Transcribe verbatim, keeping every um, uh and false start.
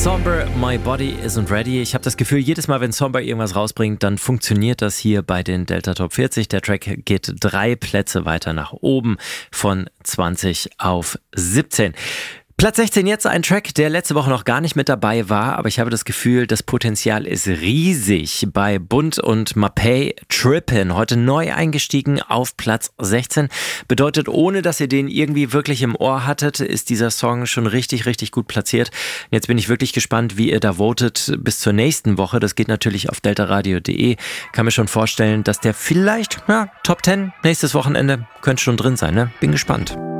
Somber, My Body Isn't Ready. Ich habe das Gefühl, jedes Mal, wenn Somber irgendwas rausbringt, dann funktioniert das hier bei den Delta Top vierzig. Der Track geht drei Plätze weiter nach oben von zwanzig auf siebzehn. Platz sechzehn jetzt ein Track, der letzte Woche noch gar nicht mit dabei war, aber ich habe das Gefühl, das Potenzial ist riesig. Bei Bunt und Mapei Trippin', heute neu eingestiegen auf Platz sechzehn. Bedeutet, ohne dass ihr den irgendwie wirklich im Ohr hattet, ist dieser Song schon richtig, richtig gut platziert. Jetzt bin ich wirklich gespannt, wie ihr da votet bis zur nächsten Woche. Das geht natürlich auf deltaradio punkt de. Kann mir schon vorstellen, dass der vielleicht, ja, Top zehn nächstes Wochenende könnte schon drin sein, ne? Bin gespannt.